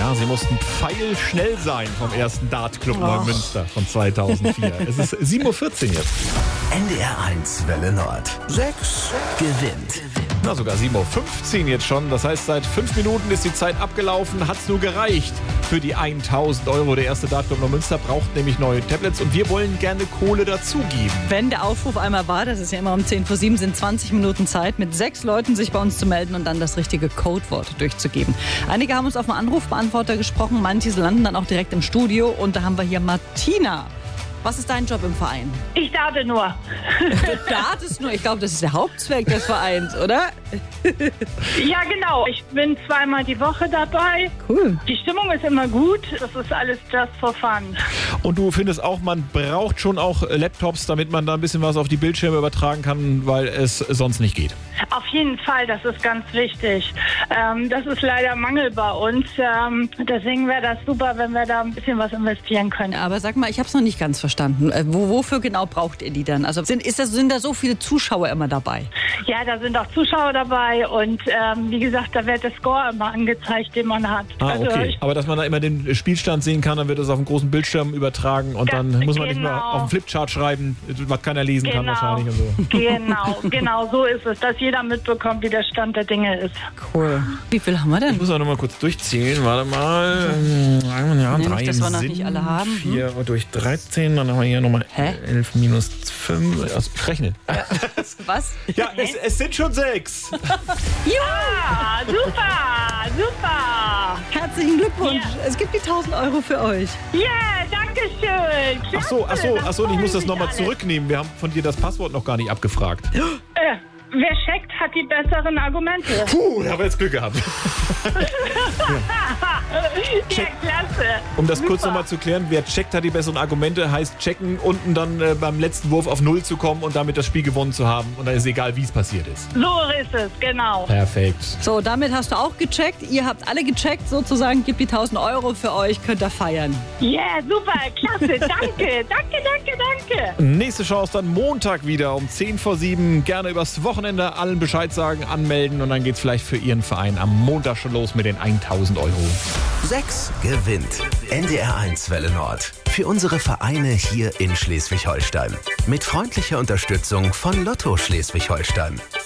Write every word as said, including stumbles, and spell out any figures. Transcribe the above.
Ja, sie mussten pfeilschnell sein vom ersten Dartclub Neumünster von zweitausendvier. Es ist sieben Uhr vierzehn jetzt. N D R eins Welle Nord. Sechs gewinnt. Na, sogar sieben Uhr fünfzehn jetzt schon. Das heißt, seit fünf Minuten ist die Zeit abgelaufen. Hat's nur gereicht für die tausend Euro. Der erste Dartclub Neumünster braucht nämlich neue Tablets und wir wollen gerne Kohle dazugeben. Wenn der Aufruf einmal war, das ist ja immer um zehn vor sieben, sind zwanzig Minuten Zeit, mit sechs Leuten sich bei uns zu melden und dann das richtige Codewort durchzugeben. Einige haben uns auf den Anrufbeantworter gesprochen, manche landen dann auch direkt im Studio und da haben wir hier Martina. Was ist dein Job im Verein? Ich darte nur. Du dartest nur. Ich glaube, das ist der Hauptzweck des Vereins, oder? Ja, genau. Ich bin zweimal die Woche dabei. Cool. Die Stimmung ist immer gut. Das ist alles just for fun. Und du findest auch, man braucht schon auch Laptops, damit man da ein bisschen was auf die Bildschirme übertragen kann, weil es sonst nicht geht. Auf jeden Fall, das ist ganz wichtig. Ähm, das ist leider Mangel bei uns. Ähm, deswegen wäre das super, wenn wir da ein bisschen was investieren können. Aber sag mal, ich habe es noch nicht ganz verstanden. Wo, wofür genau braucht ihr die dann? Also sind, ist das, sind da so viele Zuschauer immer dabei? Ja, da sind auch Zuschauer dabei und ähm, wie gesagt, da wird der Score immer angezeigt, den man hat. Ah, also okay. ich, Aber dass man da immer den Spielstand sehen kann, dann wird das auf einem großen Bildschirm übertragen und Ganz dann muss man nicht genau. mehr auf dem Flipchart schreiben, was keiner lesen kann Genau. wahrscheinlich und so. Genau, genau so ist es, dass jeder mitbekommt, wie der Stand der Dinge ist. Cool. Wie viel haben wir denn? Ich muss auch noch mal kurz durchzählen. Warte mal. Ja, Nee, drei nicht, dass wir noch sind nicht alle haben. Hm? vier durch dreizehn. Dann haben wir hier nochmal elf minus fünf. Also, ich rechne. Ja. Was? Ja, es, es sind schon sechs. Ja, super, super. Herzlichen Glückwunsch. Ja. Es gibt die tausend Euro für euch. Ja, danke schön. Ach so, ach so, ach so. Und ich muss das nochmal zurück. zurücknehmen. Wir haben von dir das Passwort noch gar nicht abgefragt. Äh, wer checkt, hat die besseren Argumente. Puh, da haben wir jetzt Glück gehabt. Ja, klasse. Um das kurz Super. nochmal zu klären, wer checkt, hat die besseren Argumente, heißt checken, unten dann äh, beim letzten Wurf auf Null zu kommen und damit das Spiel gewonnen zu haben. Und dann ist egal, wie es passiert ist. So ist es, genau. Perfekt. So, damit hast du auch gecheckt. Ihr habt alle gecheckt, sozusagen. Gibt die tausend Euro für euch, könnt ihr feiern. Ja, yeah, super, klasse. Danke, danke, danke, danke. Nächste Chance dann Montag wieder um zehn vor sieben. Gerne übers Wochenende allen Bescheid sagen, anmelden und dann geht's vielleicht für Ihren Verein am Montag schon los mit den tausend Euro. Sechs gewinnt. N D R eins Welle Nord. Für unsere Vereine hier in Schleswig-Holstein. Mit freundlicher Unterstützung von Lotto Schleswig-Holstein.